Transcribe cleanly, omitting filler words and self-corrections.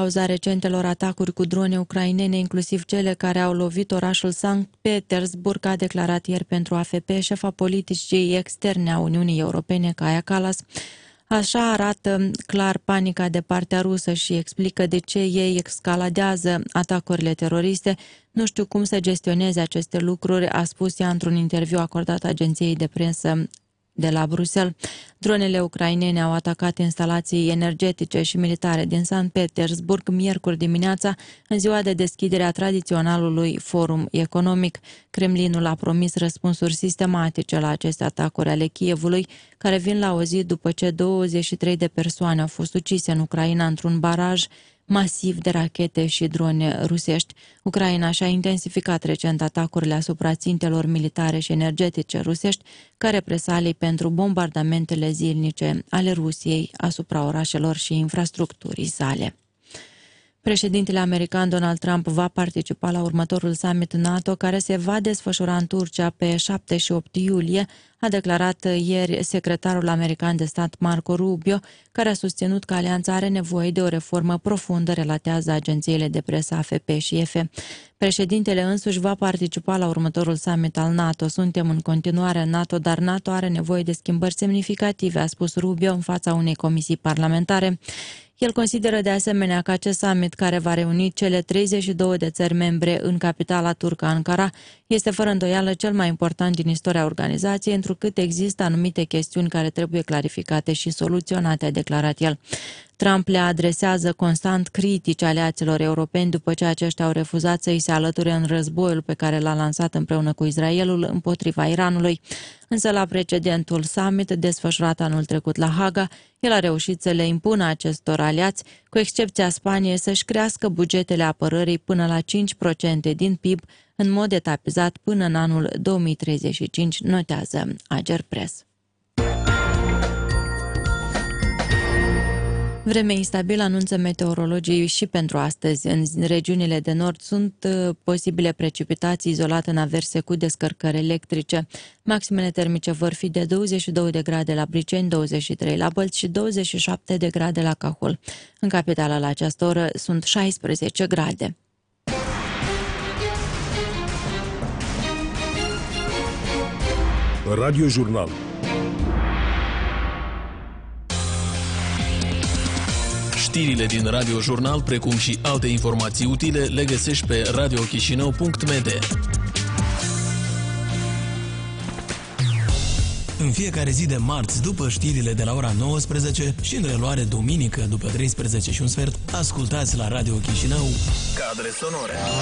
cauza recentelor atacuri cu drone ucrainene, inclusiv cele care au lovit orașul Sankt Petersburg, a declarat ieri pentru AFP șefa politicii externe a Uniunii Europene, Kaja Kallas. Așa arată clar panica de partea rusă și explică de ce ei escaladează atacurile teroriste. Nu știu cum să gestioneze aceste lucruri, a spus ea într-un interviu acordat agenției de presă de la Bruxelles. Dronele ucrainene au atacat instalații energetice și militare din Sankt Petersburg miercuri dimineața, în ziua de deschidere a tradiționalului forum economic. Kremlinul a promis răspunsuri sistematice la aceste atacuri ale Kievului, care vin la o zi după ce 23 de persoane au fost ucise în Ucraina într-un baraj masiv de rachete și drone rusești. Ucraina și-a intensificat recent atacurile asupra țintelor militare și energetice rusești, ca represalii pentru bombardamentele zilnice ale Rusiei asupra orașelor și infrastructurii sale. Președintele american Donald Trump va participa la următorul summit NATO, care se va desfășura în Turcia pe 7 și 8 iulie, a declarat ieri secretarul american de stat Marco Rubio, care a susținut că alianța are nevoie de o reformă profundă, relatează agențiile de presă AFP și EFE. Președintele însuși va participa la următorul summit al NATO. Suntem în continuare în NATO, dar NATO are nevoie de schimbări semnificative, a spus Rubio în fața unei comisii parlamentare. El consideră de asemenea că acest summit, care va reuni cele 32 de țări membre în capitala turcă Ankara, este fără îndoială cel mai important din istoria organizației, întrucât există anumite chestiuni care trebuie clarificate și soluționate, a declarat el. Trump le adresează constant critici aliaților europeni după ce aceștia au refuzat să îi se alăture în războiul pe care l-a lansat împreună cu Israelul împotriva Iranului. Însă la precedentul summit desfășurat anul trecut la Haga, el a reușit să le impună acestor aliați, cu excepția Spaniei, să-și crească bugetele apărării până la 5% din PIB, în mod etapizat până în anul 2035, notează Agerpres. Vreme instabilă, anunță meteorologii și pentru astăzi. În regiunile de nord sunt posibile precipitații izolate în averse cu descărcări electrice. Maximele termice vor fi de 22 de grade la Briceni, 23 la Bălți și 27 de grade la Cahul. În capitală la această oră sunt 16 grade. Radio Jurnal. Știrile din Radio Jurnal, precum și alte informații utile, le găsești pe radiochisinau.md. În fiecare zi de marți, după știrile de la ora 19 și în reluare duminică după 13 și un sfert, ascultați la Radio Chișinău Cadre sonore.